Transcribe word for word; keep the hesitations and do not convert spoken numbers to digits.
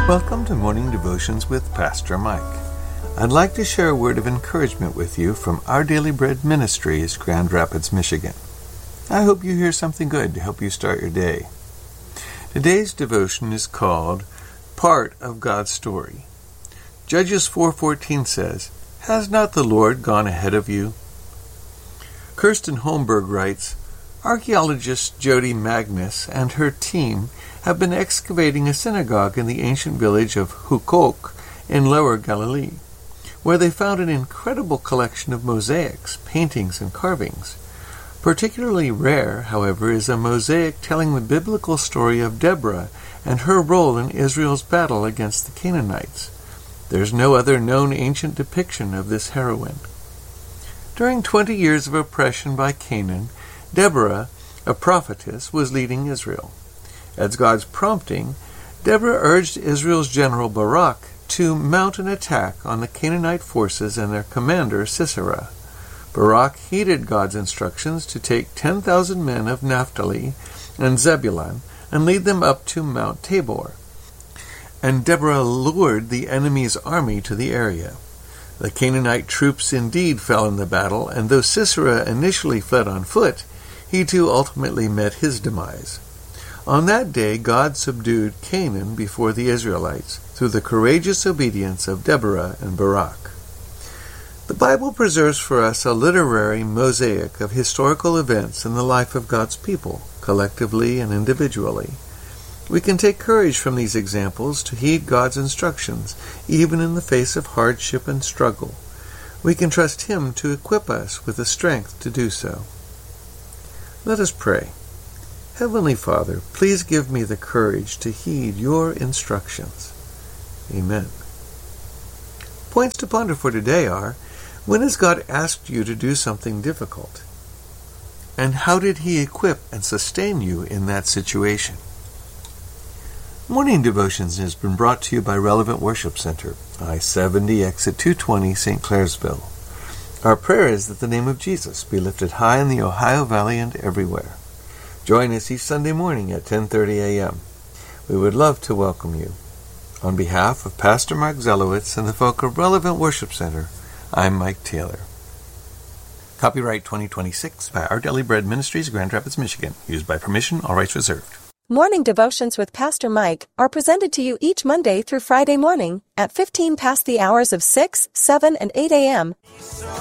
Welcome to Morning Devotions with Pastor Mike. I'd like to share a word of encouragement with you from Our Daily Bread Ministries, Grand Rapids, Michigan. I hope you hear something good to help you start your day. Today's devotion is called Part of God's Story. Judges four fourteen says, "Has not the Lord gone ahead of you?" Kirsten Holmberg writes, Archaeologist Jody Magnus and her team have been excavating a synagogue in the ancient village of Hukkok in Lower Galilee, where they found an incredible collection of mosaics, paintings, and carvings. Particularly rare, however, is a mosaic telling the biblical story of Deborah and her role in Israel's battle against the Canaanites. There's no other known ancient depiction of this heroine. During twenty years of oppression by Canaan, Deborah, a prophetess, was leading Israel. At God's prompting, Deborah urged Israel's general Barak to mount an attack on the Canaanite forces and their commander Sisera. Barak heeded God's instructions to take ten thousand men of Naphtali and Zebulun and lead them up to Mount Tabor. And Deborah lured the enemy's army to the area. The Canaanite troops indeed fell in the battle, and though Sisera initially fled on foot, he too ultimately met his demise. On that day, God subdued Canaan before the Israelites through the courageous obedience of Deborah and Barak. The Bible preserves for us a literary mosaic of historical events in the life of God's people, collectively and individually. We can take courage from these examples to heed God's instructions, even in the face of hardship and struggle. We can trust Him to equip us with the strength to do so. Let us pray. Heavenly Father, please give me the courage to heed your instructions. Amen. Points to ponder for today are, when has God asked you to do something difficult? And how did He equip and sustain you in that situation? Morning Devotions has been brought to you by Relevant Worship Center, I seventy, exit two twenty, Saint Clairsville. Our prayer is that the name of Jesus be lifted high in the Ohio Valley and everywhere. Join us each Sunday morning at ten thirty a.m. We would love to welcome you. On behalf of Pastor Mark Zelowitz and the folk of Relevant Worship Center, I'm Mike Taylor. Copyright twenty twenty-six by Our Daily Bread Ministries, Grand Rapids, Michigan. Used by permission, all rights reserved. Morning Devotions with Pastor Mike are presented to you each Monday through Friday morning at fifteen past the hours of six, seven, and eight a.m.